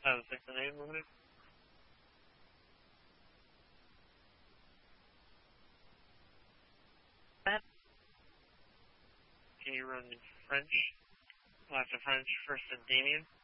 6 and 8, limited. Can you run French? Last of French, first to Damien.